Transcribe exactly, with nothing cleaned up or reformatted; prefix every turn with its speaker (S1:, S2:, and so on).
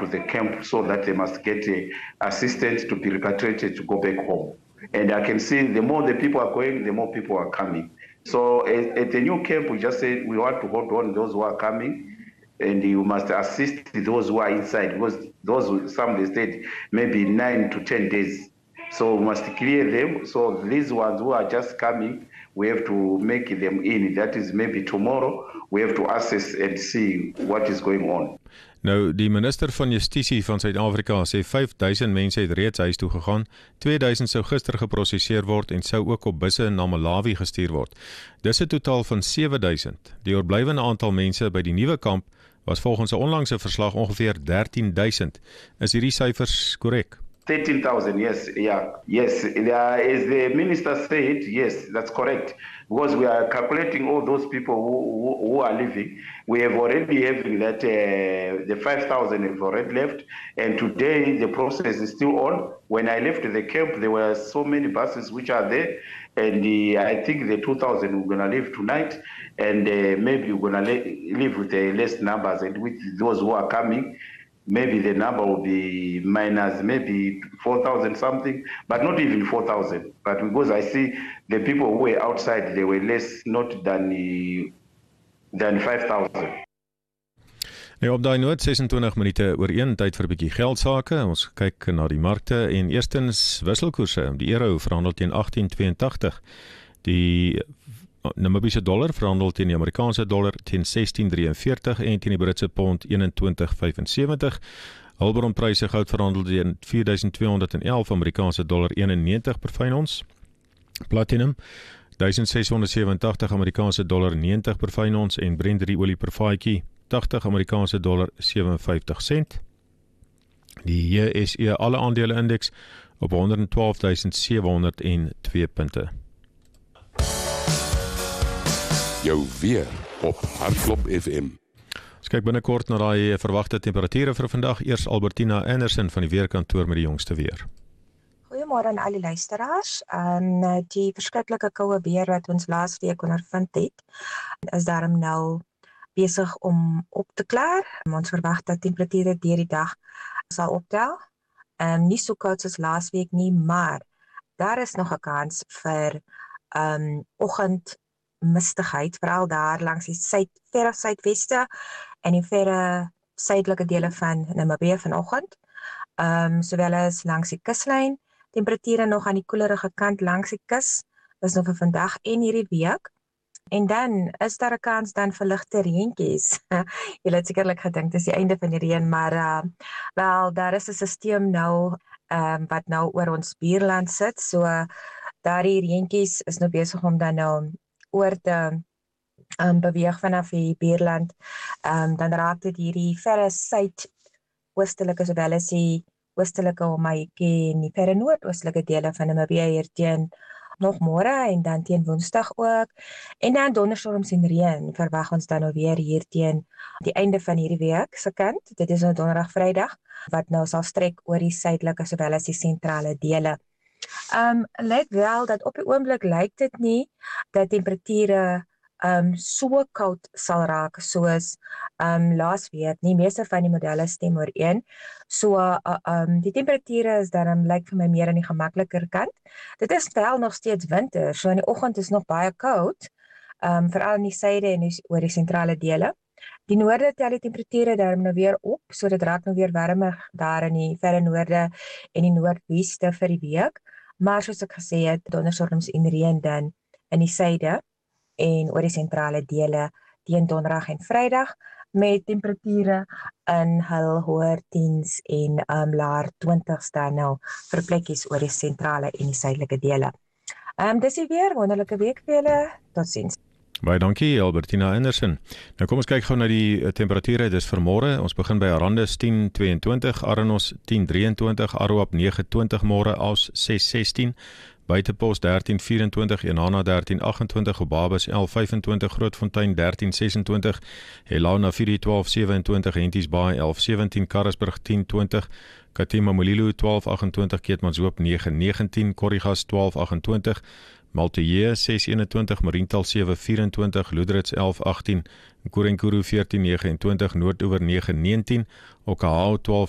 S1: to the camp so that they must get uh, assistance to be repatriated to go back home. And I can see the more the people are going, the more people are coming. So at, at the new camp, we just said we want to hold on those who are coming, and you must assist those who are inside, because those who, some they stayed maybe nine to ten days. So we must clear them. So these ones who are just coming, we have to make them in. That is maybe tomorrow. We have to assess and see what is going on.
S2: Nou, die minister van Justisie van Suid-Afrika sê vyf duisend mense het reeds huis toe gegaan, twee duisend sou gister geprosesseer word en sou ook op busse na Malawi gestuur word. Dis 'n totaal van sewe duisend. Die oorblywende aantal mense by die nuwe kamp was volgens 'n onlangse verslag ongeveer dertien duisend. Is hierdie syfers korrek?
S1: thirteen thousand, yes, yeah, yes. Uh, as the minister said, yes, that's correct. Because we are calculating all those people who, who, who are leaving. We have already having that, uh, the five thousand have already left. And today the process is still on. When I left the camp, there were so many buses which are there. And the, I think the two thousand we're going to leave tonight. And uh, maybe we're going to leave with the less numbers. And with those who are coming, maybe the number will be minus maybe four thousand something, but not even four thousand. But because I see the people who were outside, they were less, not than, than five thousand.
S2: Nou op daai noot, sesentwintig minute oor een, tyd vir 'n bietjie geldsaake. Ons kyk na die markte en eerstens wisselkoerse. Die euro verhandel teen agttien tweeëntagtig. Die Namibiese dollar verhandel teen die Amerikaanse dollar teen sestien drieënveertig en teen die Britse pond eenentwintig vyfensewentig. Hulbronpryse goud verhandel teen vier duisend tweehonderd elf Amerikaanse dollar eenennegentig per fyn ons. Platinum duisend seshonderd sewenentagtig Amerikaanse dollar negentig per fyn ons en Brent olie per vaatjie agtig Amerikaanse dollar sewenvyftig sent. Die J S E alle aandele indeks op honderdtwaalf duisend sewehonderd twee punte.
S3: Jou weer op Hardklop F M.
S2: Ons kyk binnekort na die verwagte temperature vir vandag. Eers Albertina Anderson van die weerkantoor met die jongste weer.
S4: Goeiemôre aan al die luisteraars. Um, die verskriklike koue weer wat ons laasweek ondervind het, is daarom nou besig om op te klaar. Ons verwag dat temperature deur die dag sal optel. Um, nie so koud soos laasweek nie, maar daar is nog 'n kans vir um, oggend mistigheid, veral daar langs die suid, verre suidweste en die verre suidelike dele van Namibië vanoggend, um, sowel as langs die kuslyn. Temperature nog aan die koelerige kant langs die kus, dis nog vir vandag en hierdie week. En dan is daar 'n kans dan vir ligte reentjies. Julle het sekerlik gedink dis die einde van die reën, maar uh, wel, daar is 'n stelsel nou um, wat nou oor ons buurland sit, so uh, daardie reentjies is nou besig om dan nou oor te um, beweeg vanaf die buurland. Um, dan raak dit hierdie verre suid-oostelike sowel as die oostelike Omaiki en die verre noordoostelike dele van Namibië hier teen nog môre en dan teen Woensdag ook. En dan donderstorms en reën verwag ons dan nou weer hier teen die einde van hierdie week se kant. Dit is nou donderdag, Vrydag, wat nou sal strek oor die suidelike sowel as die sentrale dele. Um, let wel dat op die oomblik lyk dit nie dat temperature um, so koud sal raak soos um, laas week nie. Meeste van die modelle stem ooreen. So uh, um, die temperature is dan lyk vir my meer aan die gemakliker kant. Dit is wel nog steeds winter, so in die oggend is nog baie koud, um, veral in die suide en die, oor die sentrale dele. Die noorde tel die temperature daarom nou weer op, so dit raak nou weer warmer daar in die verre noorde en die noordweste vir die week. Maar soos ek gesê het, donderstorms en reën dan in die suide en oor die sentrale dele teen donderdag en Vrydag met temperature in hul hoër tiens en um, laer twintigs dan nou vir plekkies oor die sentrale en die suidelike dele. Um, dis die weer, wonderlike week vir julle. Totsiens.
S2: Baie dankie, Albertina Anderson. Nou kom ons kyk gou na die temperature. Dis vir môre. Ons begin by Arandis tien tweeëntwintig, Aranos tien drieëntwintig, Aroap nege twintig môre, Aus ses sestien, Buitepos dertien vyfentwintig, Enana dertien agt-en-twintig, Obabas elf vyfentwintig, Grootfontein dertien sesentwintig, Helena vier twaalf sewentwintig, Henties Baai elf sewentien, Karasburg tien twintig, Katima Mulilo twaalf agt-en-twintig, Keetmanshoop nege negentien, Korrigas twaalf agt-en-twintig, Malteye ses eenentwintig, Mariental sewe vyfentwintig, Loederits elf agttien, Korenkuru veertien negenentwintig, Noordoewer nege negentien, Okahao twaalf